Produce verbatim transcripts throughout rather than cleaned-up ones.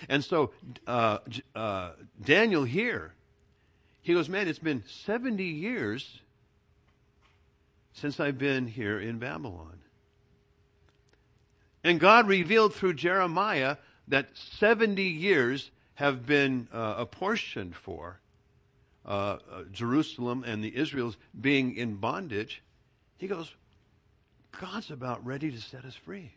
And so uh, uh, Daniel here, he goes, man, it's been seventy years since I've been here in Babylon. And God revealed through Jeremiah that seventy years have been uh, apportioned for uh, uh, Jerusalem and the Israels being in bondage. He goes, God's about ready to set us free.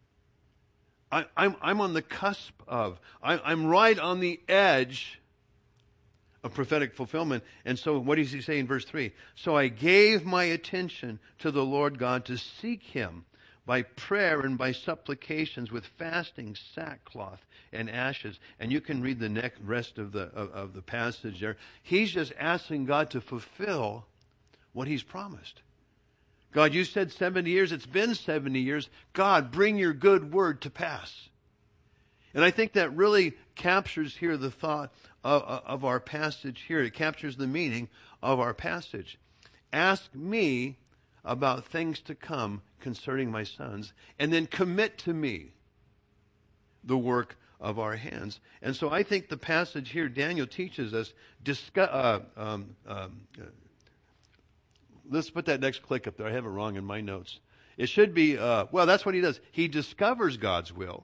I, I'm, I'm on the cusp of, I, I'm right on the edge of prophetic fulfillment. And so what does he say in verse three? So I gave my attention to the Lord God to seek him by prayer and by supplications with fasting, sackcloth, and ashes. And you can read the next rest of the of, of the passage there. He's just asking God to fulfill what he's promised. God, you said seventy years. It's been seventy years. God, bring your good word to pass. And I think that really captures here the thought of, of our passage here. It captures the meaning of our passage. Ask me about things to come concerning my sons, and then commit to me the work of our hands. And so I think the passage here, Daniel teaches us, discuss, uh, um, um, uh, let's put that next click up there. I have it wrong in my notes. It should be, uh, well, that's what he does. He discovers God's will,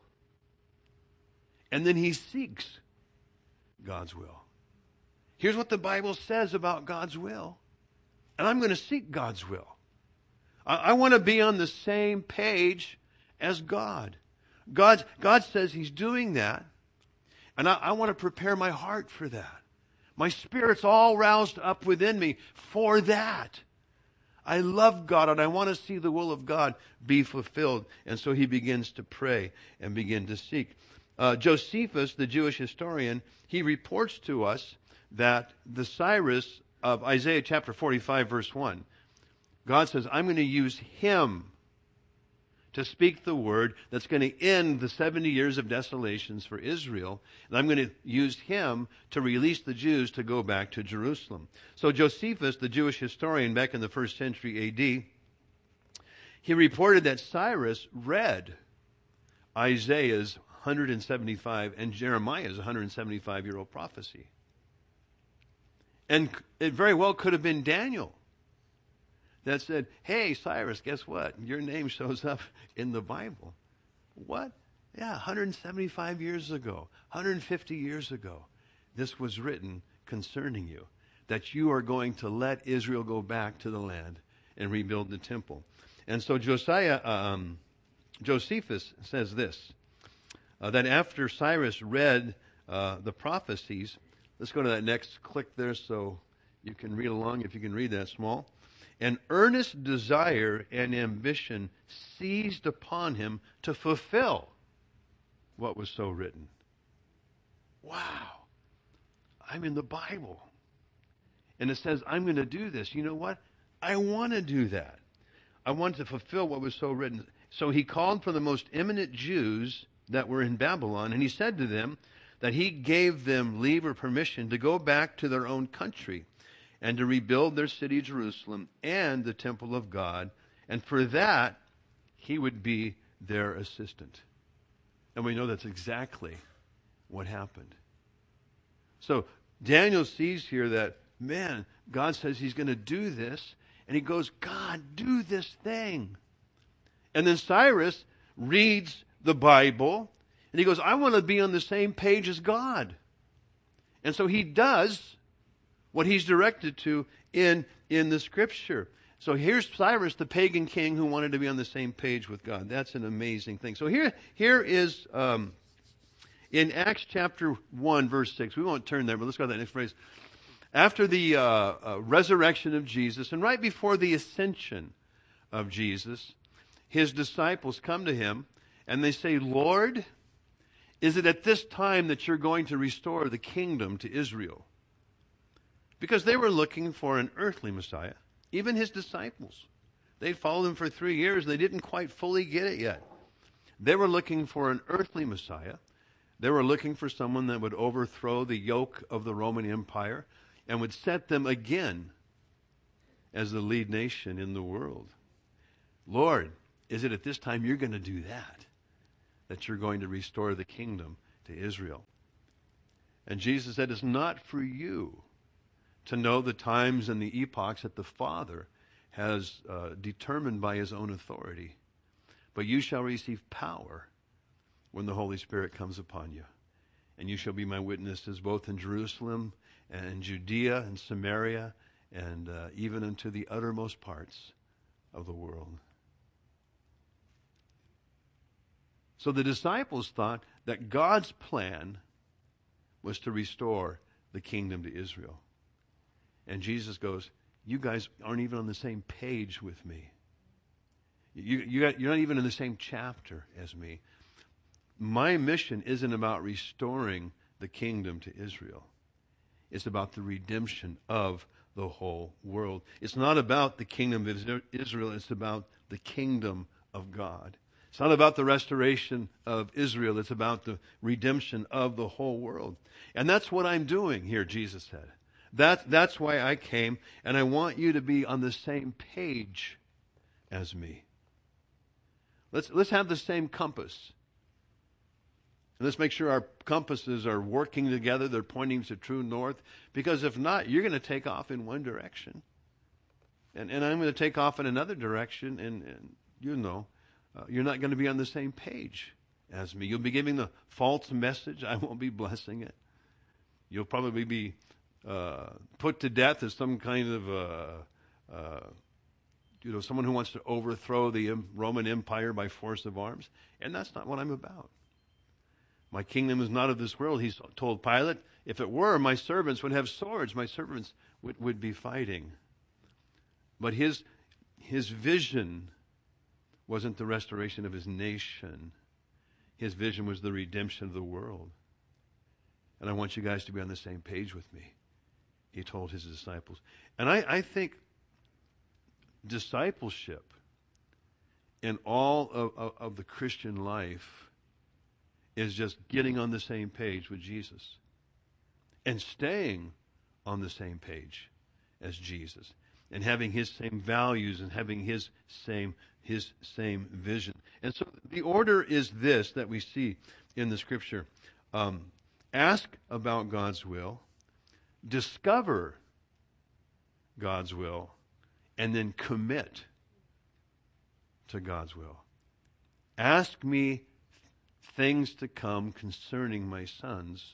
and then he seeks God's will. Here's what the Bible says about God's will, and I'm going to seek God's will. I, I want to be on the same page as God. God, God says he's doing that, and I, I want to prepare my heart for that. My spirit's all roused up within me for that. I love God, and I want to see the will of God be fulfilled. And so he begins to pray and begin to seek. Uh, Josephus, the Jewish historian, he reports to us that the Cyrus of Isaiah chapter forty-five, verse one, God says, I'm going to use him to speak the word that's going to end the seventy years of desolations for Israel. And I'm going to use him to release the Jews to go back to Jerusalem. So Josephus, the Jewish historian back in the first century A D, he reported that Cyrus read Isaiah's one hundred seventy-five and Jeremiah's one hundred seventy-five-year-old prophecy. And it very well could have been Daniel that said, hey, Cyrus, guess what? Your name shows up in the Bible. What? Yeah, one hundred seventy-five years ago, one hundred fifty years ago, this was written concerning you, that you are going to let Israel go back to the land and rebuild the temple. And so Josiah, um, Josephus says this, uh, that after Cyrus read uh, the prophecies, let's go to that next click there so you can read along if you can read that small. An earnest desire and ambition seized upon him to fulfill what was so written. Wow. I'm in the Bible. And it says, I'm going to do this. You know what? I want to do that. I want to fulfill what was so written. So he called for the most eminent Jews that were in Babylon, and he said to them that he gave them leave or permission to go back to their own country and to rebuild their city, Jerusalem, and the temple of God. And for that, he would be their assistant. And we know that's exactly what happened. So Daniel sees here that, man, God says he's going to do this. And he goes, God, do this thing. And then Cyrus reads the Bible, and he goes, I want to be on the same page as God. And so he does what he's directed to in, in the Scripture. So here's Cyrus, the pagan king who wanted to be on the same page with God. That's an amazing thing. So here, here is um, in Acts chapter one, verse six. We won't turn there, but let's go to that next phrase. After the uh, uh, resurrection of Jesus, and right before the ascension of Jesus, his disciples come to him, and they say, Lord, is it at this time that you're going to restore the kingdom to Israel? Because they were looking for an earthly Messiah. Even his disciples. They'd followed him for three years. They didn't quite fully get it yet. They were looking for an earthly Messiah. They were looking for someone that would overthrow the yoke of the Roman Empire and would set them again as the lead nation in the world. Lord, is it at this time you're going to do that? That you're going to restore the kingdom to Israel? And Jesus said, it's not for you to know the times and the epochs that the Father has uh, determined by his own authority. But you shall receive power when the Holy Spirit comes upon you. And you shall be my witnesses both in Jerusalem and Judea and Samaria and uh, even unto the uttermost parts of the world. So the disciples thought that God's plan was to restore the kingdom to Israel. And Jesus goes, you guys aren't even on the same page with me. You, you got, you're not even in the same chapter as me. My mission isn't about restoring the kingdom to Israel. It's about the redemption of the whole world. It's not about the kingdom of Israel. It's about the kingdom of God. It's not about the restoration of Israel. It's about the redemption of the whole world. And that's what I'm doing here, Jesus said. That, that's why I came, and I want you to be on the same page as me. Let's, let's have the same compass. And let's make sure our compasses are working together. They're pointing to true north. Because if not, you're going to take off in one direction. And, and I'm going to take off in another direction. And, and you know, uh, you're not going to be on the same page as me. You'll be giving the false message. I won't be blessing it. You'll probably be uh, put to death as some kind of, uh, uh, you know, someone who wants to overthrow the Roman Empire by force of arms. And that's not what I'm about. My kingdom is not of this world, he told Pilate. If it were, my servants would have swords. My servants would, would be fighting. But his, his vision wasn't the restoration of his nation. His vision was the redemption of the world. And I want you guys to be on the same page with me, he told his disciples. And I, I think discipleship in all of, of, of the Christian life is just getting on the same page with Jesus and staying on the same page as Jesus and having his same values and having his same his same vision. And so the order is this that we see in the Scripture. Um, ask about God's will, discover God's will, and then commit to God's will. Ask me things to come concerning my sons.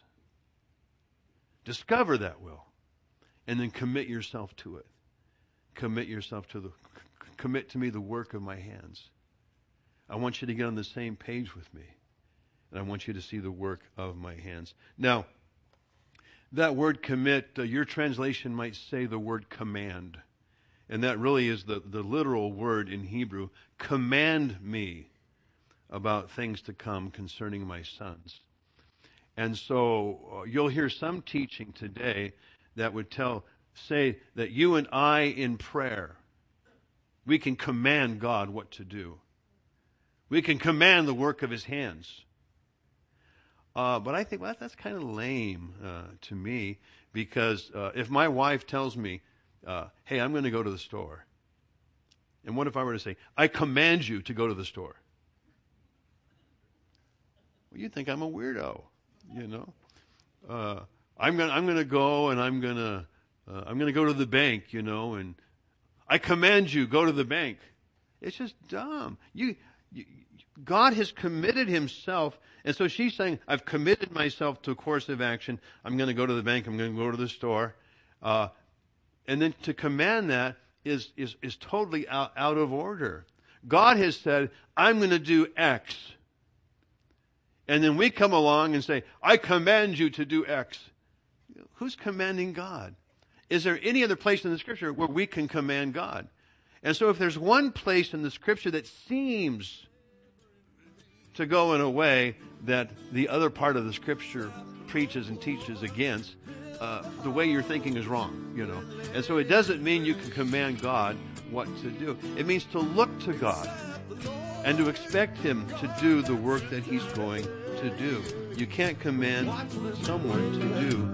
Discover that will, and then commit yourself to it. Commit yourself to the, commit to me the work of my hands. I want you to get on the same page with me, and I want you to see the work of my hands. Now, that word commit, uh, your translation might say the word command, and that really is the, the literal word in Hebrew. Command me about things to come concerning my sons. And so uh, you'll hear some teaching today that would tell, say that you and I in prayer, we can command God what to do. We can command the work of his hands. Uh, but I think, well, that's kind of lame uh, to me, because uh, if my wife tells me, uh, hey, I'm going to go to the store. And what if I were to say, I command you to go to the store? Well, you think I'm a weirdo, you know. Uh, I'm gonna I'm gonna go and I'm gonna uh, I'm gonna go to the bank, you know, and I command you go to the bank. It's just dumb. You, you God has committed himself, and so she's saying, I've committed myself to a course of action. I'm going to go to the bank. I'm going to go to the store, uh, and then to command that is is is totally out, out of order. God has said, I'm going to do X. And then we come along and say, I command you to do X. Who's commanding God? Is there any other place in the Scripture where we can command God? And so if there's one place in the Scripture that seems to go in a way that the other part of the Scripture preaches and teaches against, uh, the way you're thinking is wrong, you know. And so it doesn't mean you can command God what to do. It means to look to God and to expect him to do the work that he's going to do. You can't command someone to do.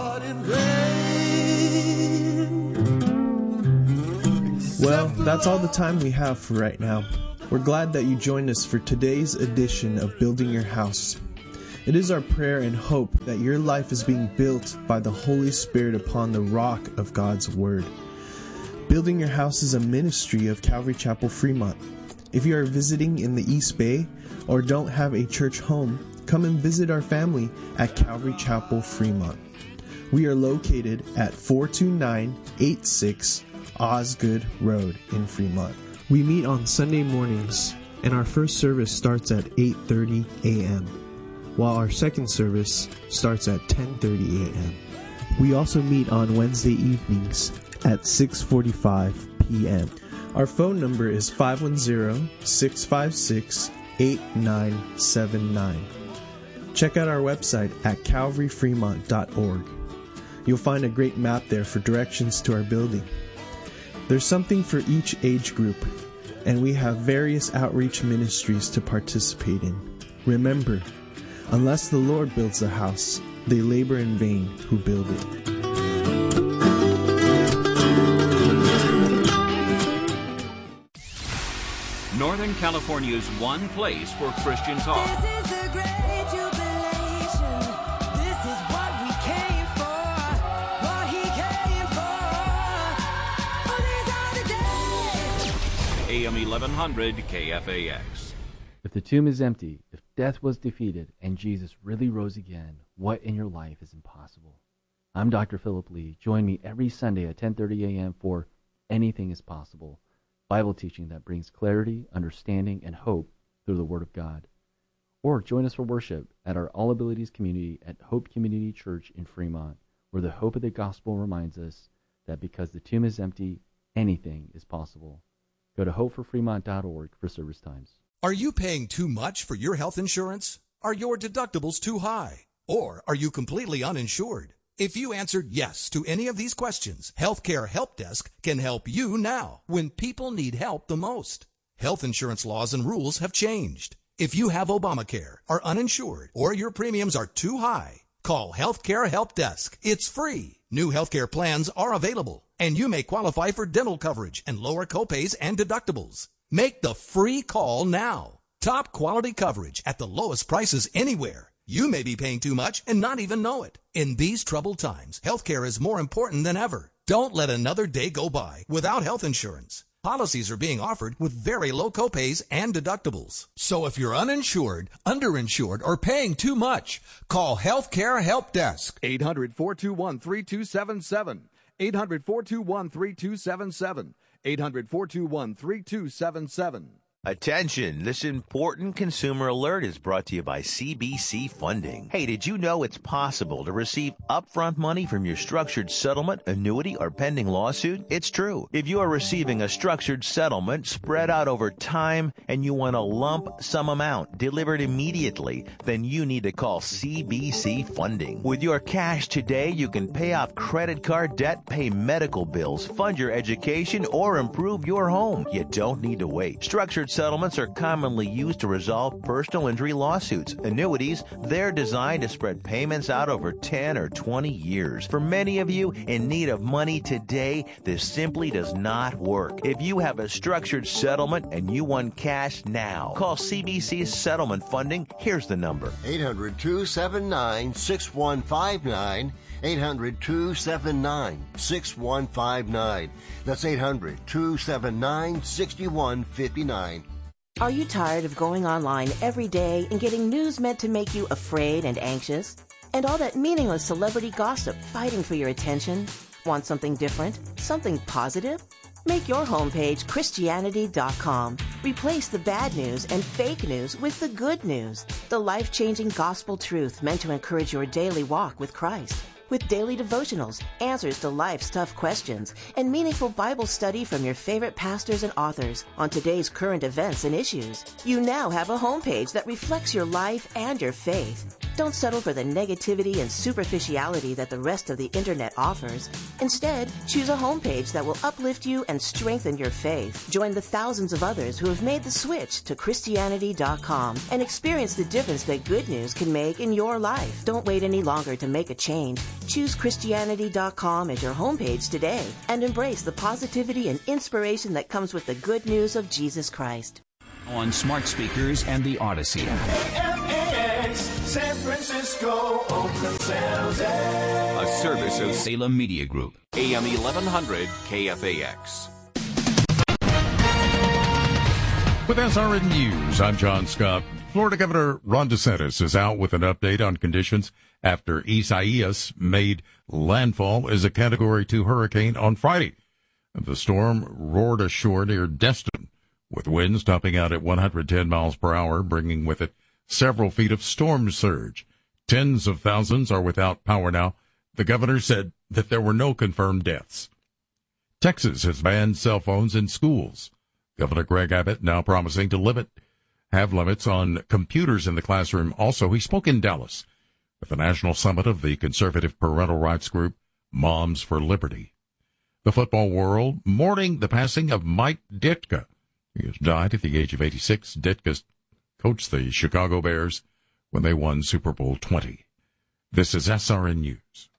Well, that's all the time we have for right now. We're glad that you joined us for today's edition of Building Your House. It is our prayer and hope that your life is being built by the Holy Spirit upon the rock of God's Word. Building Your House is a ministry of Calvary Chapel Fremont. If you are visiting in the East Bay or don't have a church home, come and visit our family at Calvary Chapel Fremont. We are located at four two nine eight six Osgood Road in Fremont. We meet on Sunday mornings, and our first service starts at eight thirty a.m., while our second service starts at ten thirty a.m. We also meet on Wednesday evenings at six forty-five p.m. Our phone number is five one zero, six five six, eight nine seven nine. Check out our website at calvary fremont dot org. You'll find a great map there for directions to our building. There's something for each age group, and we have various outreach ministries to participate in. Remember, unless the Lord builds the house, they labor in vain who build it. Northern California's one place for Christian talk. This is the great jubilation. This is what we came for. What he came for. Oh, these are the days. A M eleven hundred K F A X. If the tomb is empty, if death was defeated, and Jesus really rose again, what in your life is impossible? I'm Doctor Philip Lee. Join me every Sunday at ten thirty a.m. for Anything is Possible, Bible teaching that brings clarity, understanding, and hope through the Word of God. Or join us for worship at our All Abilities community at Hope Community Church in Fremont, where the hope of the gospel reminds us that because the tomb is empty, anything is possible. Go to hope for fremont dot org for service times. Are you paying too much for your health insurance? Are your deductibles too high? Or are you completely uninsured? If you answered yes to any of these questions, Healthcare Help Desk can help you now when people need help the most. Health insurance laws and rules have changed. If you have Obamacare, are uninsured, or your premiums are too high, call Healthcare Help Desk. It's free. New healthcare plans are available, and you may qualify for dental coverage and lower copays and deductibles. Make the free call now. Top quality coverage at the lowest prices anywhere. You may be paying too much and not even know it. In these troubled times, healthcare is more important than ever. Don't let another day go by without health insurance. Policies are being offered with very low copays and deductibles. So if you're uninsured, underinsured, or paying too much, call Healthcare Help Desk. eight hundred, four two one, three two seven seven. eight hundred, four two one, three two seven seven. eight hundred, four two one, three two seven seven. Attention, this important consumer alert is brought to you by C B C Funding. Hey, did you know it's possible to receive upfront money from your structured settlement, annuity, or pending lawsuit? It's true. If you are receiving a structured settlement spread out over time and you want a lump sum amount delivered immediately, then you need to call C B C Funding. With your cash today, you can pay off credit card debt, pay medical bills, fund your education, or improve your home. You don't need to wait. Structured settlements are commonly used to resolve personal injury lawsuits. Annuities, they're designed to spread payments out over ten or twenty years. For many of you in need of money today, this simply does not work. If you have a structured settlement and you want cash now, call C B C Settlement Funding. Here's the number. eight hundred, two seven nine, six one five nine. eight hundred, two seven nine, six one five nine. That's eight hundred, two seven nine, six one five nine. Are you tired of going online every day and getting news meant to make you afraid and anxious? And all that meaningless celebrity gossip fighting for your attention? Want something different? Something positive? Make your homepage Christianity dot com. Replace the bad news and fake news with the good news. The life-changing gospel truth meant to encourage your daily walk with Christ. With daily devotionals, answers to life's tough questions, and meaningful Bible study from your favorite pastors and authors on today's current events and issues. You now have a homepage that reflects your life and your faith. Don't settle for the negativity and superficiality that the rest of the internet offers. Instead, choose a homepage that will uplift you and strengthen your faith. Join the thousands of others who have made the switch to Christianity dot com and experience the difference that good news can make in your life. Don't wait any longer to make a change. Choose Christianity dot com as your homepage today and embrace the positivity and inspiration that comes with the good news of Jesus Christ. On smart speakers and the Odyssey. K F A X San Francisco, Oakland, San Jose. A service of Salem Media Group. A M eleven hundred K F A X. With S R N News, I'm John Scott. Florida Governor Ron DeSantis is out with an update on conditions after Isaias made landfall as a Category two hurricane on Friday. The storm roared ashore near Destin, with winds topping out at one hundred ten miles per hour, bringing with it several feet of storm surge. Tens of thousands are without power now. The governor said that there were no confirmed deaths. Texas has banned cell phones in schools. Governor Greg Abbott now promising to limit, have limits on computers in the classroom. Also, he spoke in Dallas at the National Summit of the conservative parental rights group Moms for Liberty. The football world mourning the passing of Mike Ditka. He has died at the age of eighty-six. Ditka coached the Chicago Bears when they won Super Bowl twenty. This is S R N News.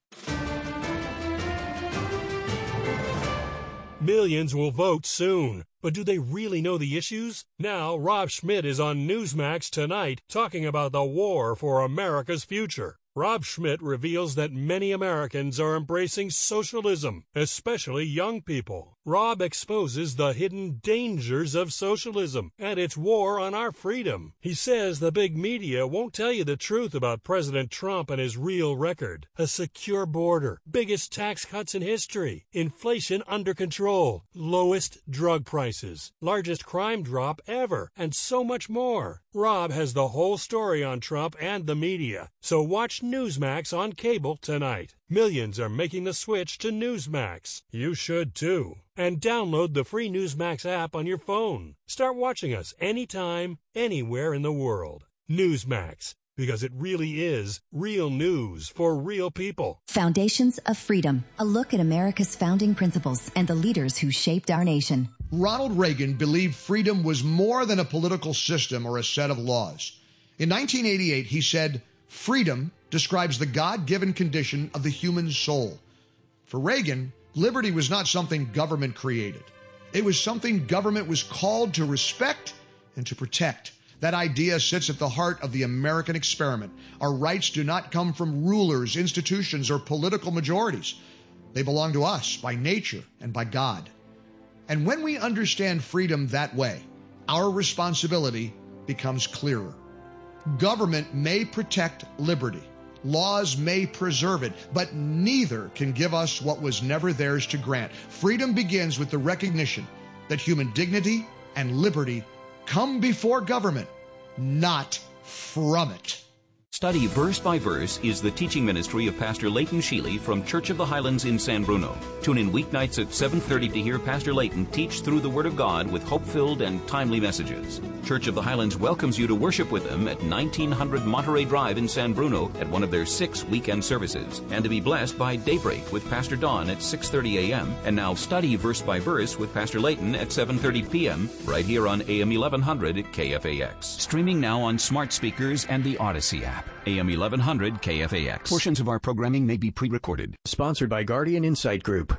Millions will vote soon, but do they really know the issues? Now, Rob Schmidt is on Newsmax tonight talking about the war for America's future. Rob Schmidt reveals that many Americans are embracing socialism, especially young people. Rob exposes the hidden dangers of socialism and its war on our freedom. He says the big media won't tell you the truth about President Trump and his real record. A secure border, biggest tax cuts in history, inflation under control, lowest drug prices, largest crime drop ever, and so much more. Rob has the whole story on Trump and the media, so watch Newsmax on cable tonight. Millions are making the switch to Newsmax. You should too. And download the free Newsmax app on your phone. Start watching us anytime, anywhere in the world. Newsmax, because it really is real news for real people. Foundations of Freedom, a look at America's founding principles and the leaders who shaped our nation. Ronald Reagan believed freedom was more than a political system or a set of laws. In nineteen eighty-eight, he said, "Freedom describes the God-given condition of the human soul." For Reagan, liberty was not something government created. It was something government was called to respect and to protect. That idea sits at the heart of the American experiment. Our rights do not come from rulers, institutions, or political majorities. They belong to us by nature and by God. And when we understand freedom that way, our responsibility becomes clearer. Government may protect liberty. Laws may preserve it, but neither can give us what was never theirs to grant. Freedom begins with the recognition that human dignity and liberty come before government, not from it. Study Verse by Verse is the teaching ministry of Pastor Leighton Sheely from Church of the Highlands in San Bruno. Tune in weeknights at seven thirty to hear Pastor Leighton teach through the Word of God with hope-filled and timely messages. Church of the Highlands welcomes you to worship with them at nineteen hundred Monterey Drive in San Bruno at one of their six weekend services, and to be blessed by Daybreak with Pastor Don at six thirty a.m. And now Study Verse by Verse with Pastor Leighton at seven thirty p.m. right here on A M eleven hundred K F A X. Streaming now on smart speakers and the Odyssey app. A M eleven hundred K F A X. Portions of our programming may be pre-recorded. Sponsored by Guardian Insight Group.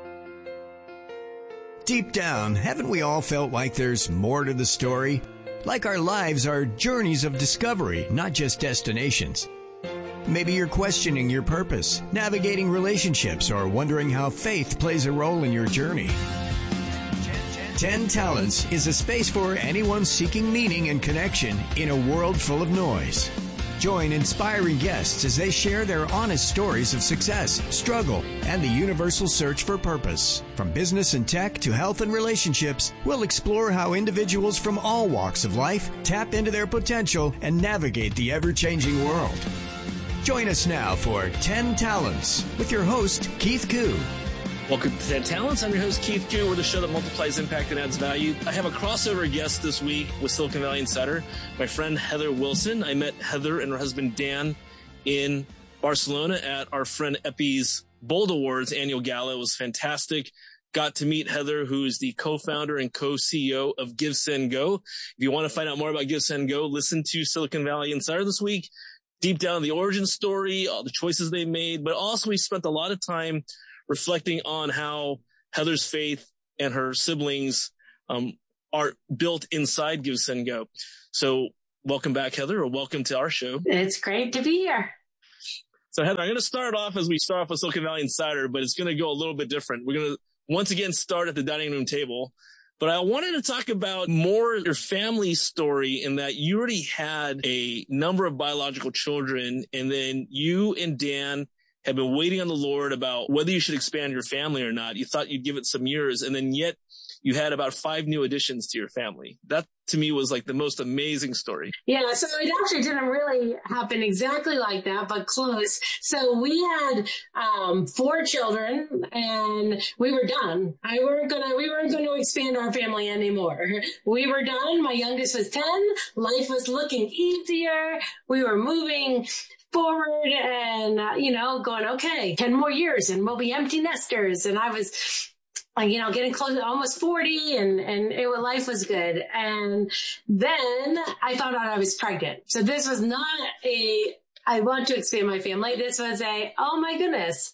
Deep down, haven't we all felt like there's more to the story? Like our lives are journeys of discovery, not just destinations. Maybe you're questioning your purpose, navigating relationships, or wondering how faith plays a role in your journey. Ten Talents is a space for anyone seeking meaning and connection in a world full of noise. Join inspiring guests as they share their honest stories of success, struggle, and the universal search for purpose. From business and tech to health and relationships, we'll explore how individuals from all walks of life tap into their potential and navigate the ever-changing world. Join us now for ten Talents with your host, Keith Koo. Welcome to ten Talents. I'm your host, Keith Koo. We're the show that multiplies impact and adds value. I have a crossover guest this week with Silicon Valley Insider, my friend Heather Wilson. I met Heather and her husband Dan in Barcelona at our friend Epi's Bold Awards annual gala. It was fantastic. Got to meet Heather, who is the co-founder and co-C E O of GiveSendGo. If you want to find out more about GiveSendGo, listen to Silicon Valley Insider this week. Deep down the origin story, all the choices they made, but also we spent a lot of time reflecting on how Heather's faith and her siblings um, are built inside GiveSendGo. So welcome back, Heather, or welcome to our show. It's great to be here. So, Heather, I'm going to start off as we start off with Silicon Valley Insider, but it's going to go a little bit different. We're going to once again start at the dining room table. But I wanted to talk about more your family story in that you already had a number of biological children, and then you and Dan have been waiting on the Lord about whether you should expand your family or not. You thought you'd give it some years, and then yet you had about five new additions to your family. That, to me, was like the most amazing story. Yeah, so it actually didn't really happen exactly like that, but close. So we had um, four children, and we were done. I weren't gonna, we weren't going to expand our family anymore. We were done. My youngest was ten. Life was looking easier. We were moving forward and, uh, you know, going, okay, ten more years and we'll be empty nesters. And I was, like, you know, getting close to almost forty, and, and it, life was good. And then I found out I was pregnant. So this was not a, I want to expand my family. This was a, oh my goodness,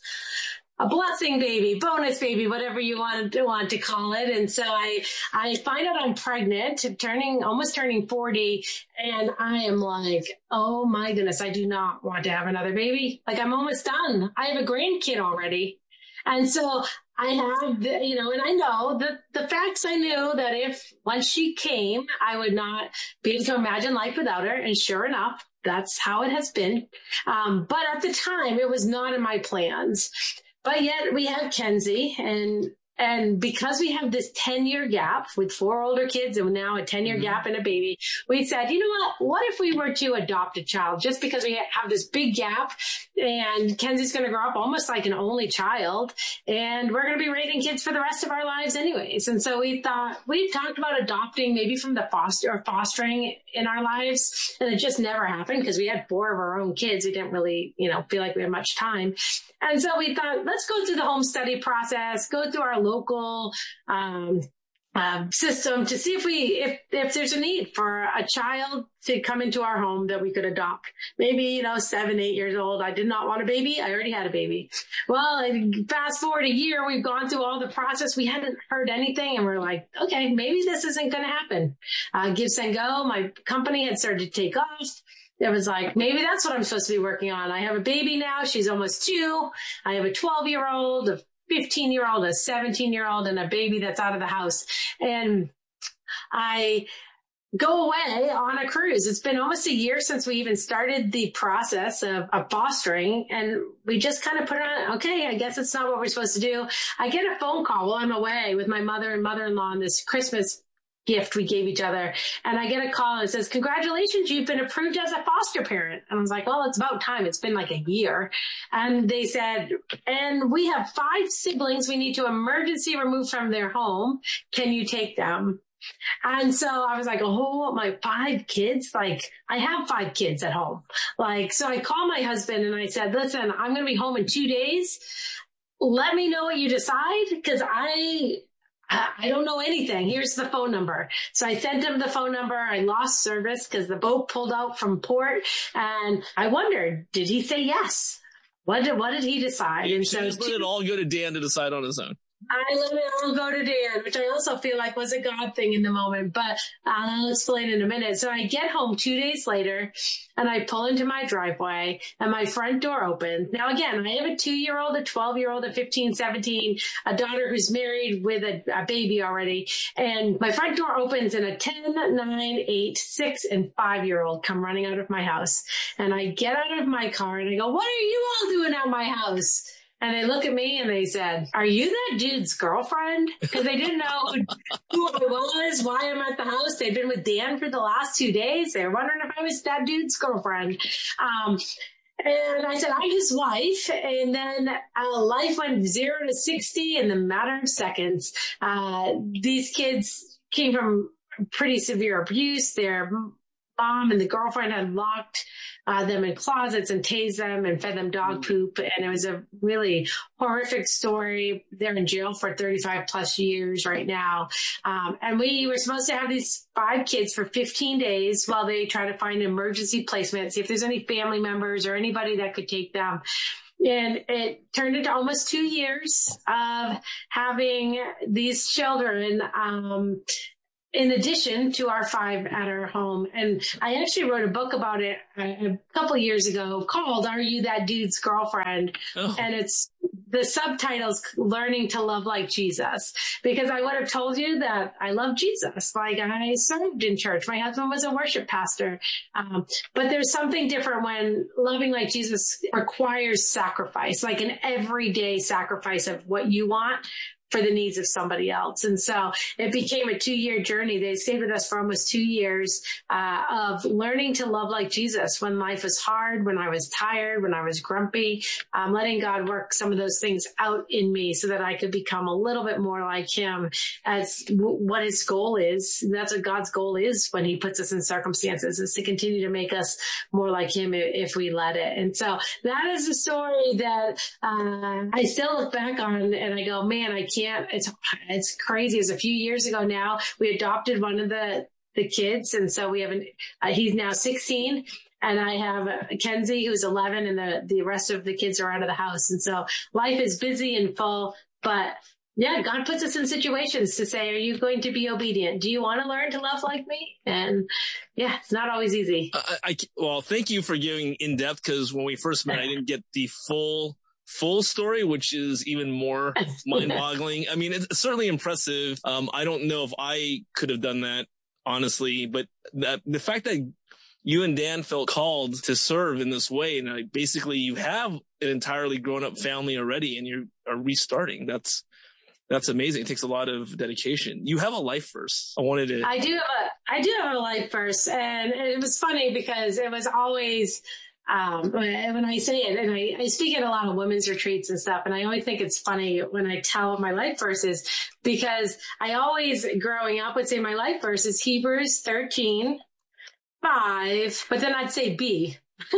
a blessing baby, bonus baby, whatever you want to want to call it. And so I, I find out I'm pregnant, turning, almost turning forty. And I am like, oh my goodness, I do not want to have another baby. Like, I'm almost done. I have a grandkid already. And so I have, the, you know, and I know the, the facts. I knew that if once she came, I would not be able to imagine life without her. And sure enough, that's how it has been. Um, but at the time, it was not in my plans. But yet we have Kenzie, and and because we have this ten-year gap with four older kids and now a ten-year mm-hmm. gap and a baby, we said, you know what? What if we were to adopt a child just because we have this big gap, and Kenzie's going to grow up almost like an only child, and we're going to be raising kids for the rest of our lives anyways. And so we thought, we talked about adopting maybe from the foster or fostering in our lives, and it just never happened because we had four of our own kids. We didn't really, you know, feel like we had much time. And so we thought, let's go through the home study process, go through our local um, uh, system to see if we, if, if there's a need for a child to come into our home that we could adopt. Maybe, you know, seven, eight years old. I did not want a baby. I already had a baby. Well, fast forward a year, we've gone through all the process. We hadn't heard anything, and we're like, okay, maybe this isn't going to happen. Uh, Give Send Go, my company had started to take off. It was like, maybe that's what I'm supposed to be working on. I have a baby now. She's almost two. I have a twelve-year-old, a fifteen-year-old, a seventeen-year-old, and a baby that's out of the house. And I go away on a cruise. It's been almost a year since we even started the process of, of fostering, and we just kind of put it on, okay, I guess it's not what we're supposed to do. I get a phone call while I'm away with my mother and mother-in-law on this Christmas gift we gave each other. And I get a call and it says, congratulations, you've been approved as a foster parent. And I was like, well, it's about time. It's been like a year. And they said, and we have five siblings we need to emergency remove from their home. Can you take them? And so I was like, oh, my five kids? Like, I have five kids at home. Like, so I called my husband and I said, listen, I'm going to be home in two days. Let me know what you decide, because I... I don't know anything. Here's the phone number. So I sent him the phone number. I lost service because the boat pulled out from port. And I wondered, did he say yes? What did, what did he decide? You and so so let it all go to Dan to decide on his own. I let it all go to Dan, which I also feel like was a God thing in the moment, but I'll explain in a minute. So I get home two days later and I pull into my driveway and my front door opens. Now, again, I have a two-year-old, a twelve-year-old, a fifteen, seventeen, a daughter who's married with a, a baby already. And my front door opens and a ten, nine, eight, six, and five-year-old come running out of my house. And I get out of my car and I go, what are you all doing at my house? And they look at me and they said, are you that dude's girlfriend? Because they didn't know who, who I was, why I'm at the house. They'd been with Dan for the last two days. They were wondering if I was that dude's girlfriend. Um, and I said, I'm his wife. And then uh, life went zero to sixty in the matter of seconds. Uh, these kids came from pretty severe abuse. Their mom and the girlfriend had locked uh, them in closets and tased them and fed them dog poop. And it was a really horrific story. They're in jail for thirty-five plus years right now. Um, and we were supposed to have these five kids for fifteen days while they try to find emergency placement, see if there's any family members or anybody that could take them. And it turned into almost two years of having these children. Um, in addition to our five at our home. And I actually wrote a book about it a, a couple years ago called Are You That Dude's Girlfriend? Oh. And it's the subtitle's Learning to Love Like Jesus, because I would have told you that I love Jesus. Like, I served in church. My husband was a worship pastor. Um, but there's something different when loving like Jesus requires sacrifice, like an everyday sacrifice of what you want for the needs of somebody else. And so it became a two-year journey. They stayed with us for almost two years uh, of learning to love like Jesus when life was hard, when I was tired, when I was grumpy, um, letting God work some of those things out in me so that I could become a little bit more like him as w- what his goal is. And that's what God's goal is when he puts us in circumstances, is to continue to make us more like him if, if we let it. And so that is a story that uh, I still look back on and I go, man, I can't It's it's crazy. It's a few years ago now. We adopted one of the the kids, and so we have an. Uh, he's now sixteen, and I have uh, Kenzie, who's eleven, and the the rest of the kids are out of the house. And so life is busy and full, but yeah, God puts us in situations to say, "Are you going to be obedient? Do you want to learn to love like me?" And yeah, it's not always easy. I, I well, thank you for giving in depth, because when we first met, I didn't get the full. full story, which is even more mind-boggling. I mean, it's certainly impressive. Um, I don't know if I could have done that, honestly, but that, the fact that you and Dan felt called to serve in this way, and like, basically you have an entirely grown-up family already, and you are restarting. That's that's amazing. It takes a lot of dedication. You have a life verse. I wanted to. I do have a. I do have a life verse, and it was funny because it was always. Um, when I say it, and I, I speak at a lot of women's retreats and stuff, and I always think it's funny when I tell my life verses, because I always, growing up, would say my life verse is Hebrews thirteen, five, but then I'd say B,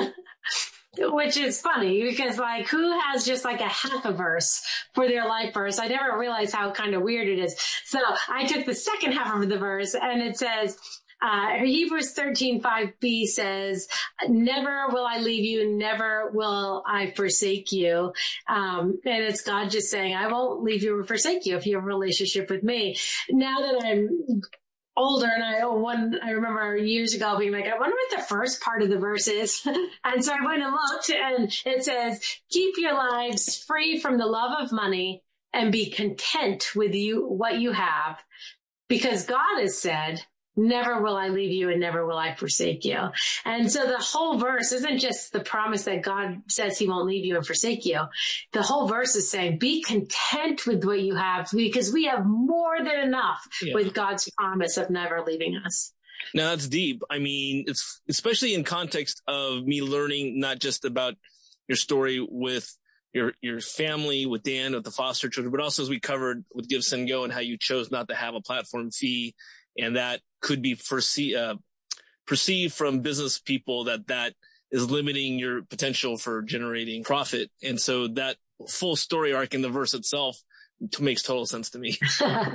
which is funny because, like, who has just like a half a verse for their life verse? I never realized how kind of weird it is. So I took the second half of the verse, and it says, Uh, Hebrews thirteen, five b says, never will I leave you, never will I forsake you. Um, and it's God just saying, I won't leave you or forsake you if you have a relationship with me. Now that I'm older, and I one I remember years ago being like, I wonder what the first part of the verse is. And so I went and looked, and it says, keep your lives free from the love of money and be content with you what you have, because God has said, never will I leave you and never will I forsake you. And so the whole verse isn't just the promise that God says he won't leave you and forsake you. The whole verse is saying, be content with what you have, because we have more than enough yeah. with God's promise of never leaving us. Now that's deep. I mean, it's especially in context of me learning not just about your story with your your family, with Dan, with the foster children, but also as we covered with Give, Send, Go, and how you chose not to have a platform fee. And that could be foresee, uh, perceived from business people that that is limiting your potential for generating profit. And so that full story arc in the verse itself makes total sense to me.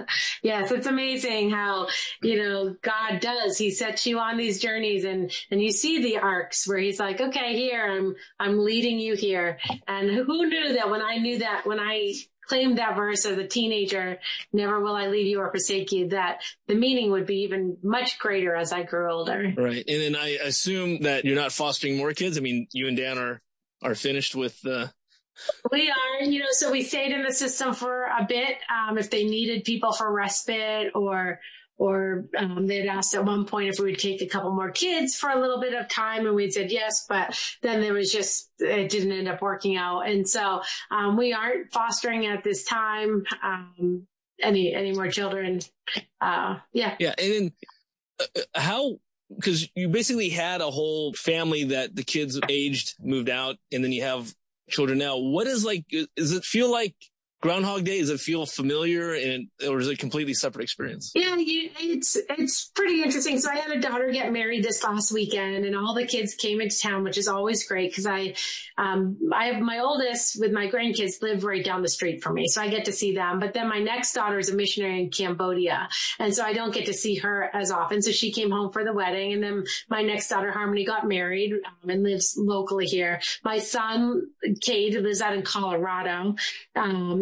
Yes, it's amazing how, you know, God does. He sets you on these journeys, and, and you see the arcs where he's like, okay, here, I'm, I'm leading you here. And who knew that when I knew that, when I claimed that verse as a teenager, never will I leave you or forsake you, that the meaning would be even much greater as I grew older. Right. And then I assume that you're not fostering more kids. I mean, you and Dan are, are finished with the... We are, you know, so we stayed in the system for a bit. Um, if they needed people for respite, or or um, they'd asked at one point if we would take a couple more kids for a little bit of time, and we said yes, but then there was just, it didn't end up working out. And so um, we aren't fostering at this time um, any any more children. Uh, yeah. Yeah. And then uh, how, because you basically had a whole family that the kids aged, moved out, and then you have children now. What is like, does it feel like Groundhog Day? Does it feel familiar, and or is it a completely separate experience? Yeah, you, it's it's pretty interesting. So I had a daughter get married this last weekend, and all the kids came into town, which is always great because I, um, I have my oldest with my grandkids live right down the street from me, so I get to see them. But then my next daughter is a missionary in Cambodia, and so I don't get to see her as often. So she came home for the wedding, and then my next daughter Harmony got married um, and lives locally here. My son Cade lives out in Colorado. Um,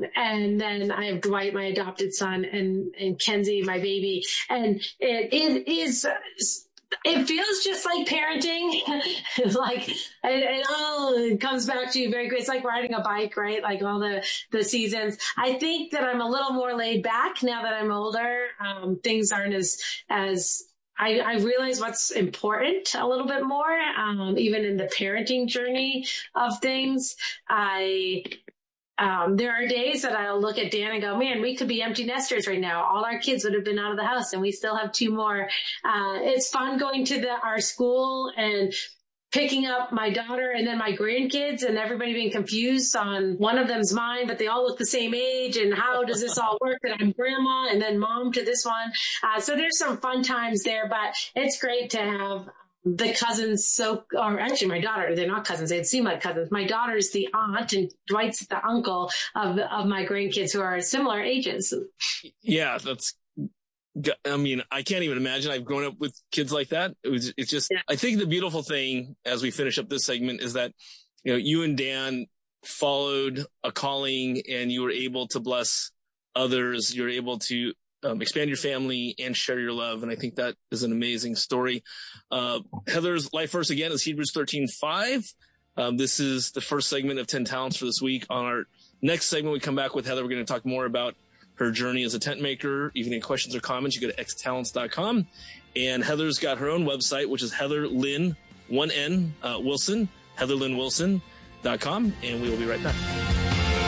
and then I have Dwight, my adopted son, and, and Kenzie, my baby. And it, it is, it feels just like parenting. Like it, it all comes back to you very quick. It's like riding a bike, right? Like all the, the seasons. I think that I'm a little more laid back now that I'm older. Um, things aren't as, as, I, I realize what's important a little bit more, um, even in the parenting journey of things. I, um, there are days that I'll look at Dan and go, man, we could be empty nesters right now. All our kids would have been out of the house and we still have two more. Uh, it's fun going to the, our school and picking up my daughter and then my grandkids and everybody being confused on one of them's mine, but they all look the same age. And how does this all work that I'm grandma and then mom to this one? Uh, so there's some fun times there, but it's great to have the cousins. So, or actually my daughter, they're not cousins. They seem like cousins. My daughter's the aunt and Dwight's the uncle of, of my grandkids who are similar ages. Yeah, that's, I mean, I can't even imagine. I've grown up with kids like that. It was, it's just, yeah. I think the beautiful thing as we finish up this segment is that, you know, you and Dan followed a calling and you were able to bless others. You're able to um, expand your family and share your love. And I think that is an amazing story. Uh, Heather's life verse again is Hebrews thirteen five. Um, this is the first segment of ten Talents for this week. On our next segment, we come back with Heather. We're going to talk more about her journey as a tent maker. If you have any questions or comments, you go to x talents dot com. And Heather's got her own website, which is Heather Lynn, one N, uh, Wilson, heather lynn wilson dot com. And we will be right back.